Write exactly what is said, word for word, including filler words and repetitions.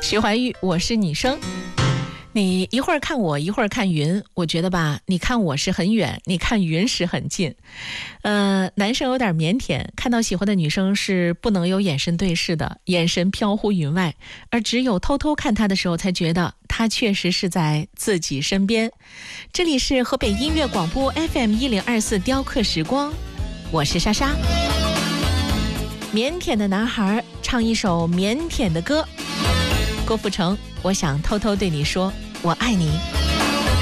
徐怀钰，我是女生。你一会儿看我，一会儿看云，我觉得吧，你看我是很远，你看云是很近。呃，男生有点腼腆，看到喜欢的女生是不能有眼神对视的，眼神飘忽云外，而只有偷偷看她的时候，才觉得她确实是在自己身边。这里是河北音乐广播 F M 一零二四雕刻时光，我是莎莎。腼腆的男孩唱一首腼腆的歌，郭富城，我想偷偷对你说我爱你。